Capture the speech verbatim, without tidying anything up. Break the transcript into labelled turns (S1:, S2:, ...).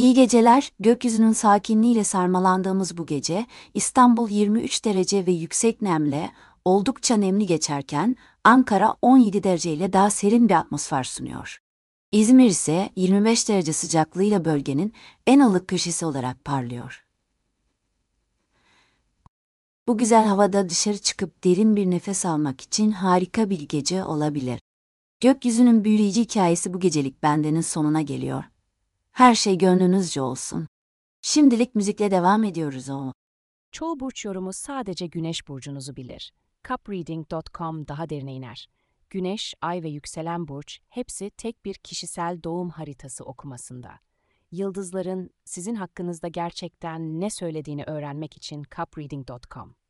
S1: İyi geceler, gökyüzünün sakinliğiyle sarmalandığımız bu gece, İstanbul yirmi üç derece ve yüksek nemle, oldukça nemli geçerken, Ankara on yedi dereceyle daha serin bir atmosfer sunuyor. İzmir ise yirmi beş derece sıcaklığıyla bölgenin en ılık köşesi olarak parlıyor. Bu güzel havada dışarı çıkıp derin bir nefes almak için harika bir gece olabilir. Gökyüzünün büyüleyici hikayesi bu gecelik bendenin sonuna geliyor. Her şey gönlünüzce olsun. Şimdilik müzikle devam ediyoruz o.
S2: Çoğu burç yorumu sadece Güneş burcunuzu bilir. cupreading nokta com daha derine iner. Güneş, Ay ve yükselen burç hepsi tek bir kişisel doğum haritası okumasında. Yıldızların sizin hakkınızda gerçekten ne söylediğini öğrenmek için cupreading nokta com.